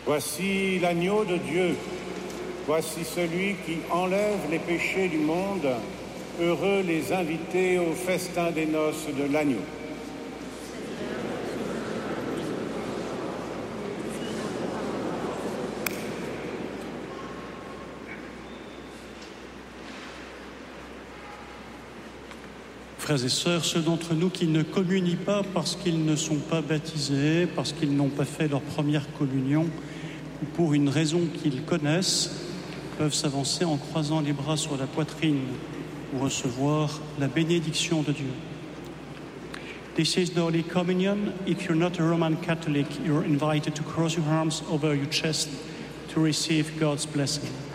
Voici l'agneau de Dieu. Voici celui qui enlève les péchés du monde. Heureux les invités au festin des noces de l'agneau. Frères et sœurs, ceux d'entre nous qui ne communient pas parce qu'ils ne sont pas baptisés, parce qu'ils n'ont pas fait leur première communion, ou pour une raison qu'ils connaissent, peuvent s'avancer en croisant les bras sur la poitrine pour recevoir la bénédiction de Dieu. This is the Holy Communion. If you're not a Roman Catholic, you're invited to cross your arms over your chest to receive God's blessing.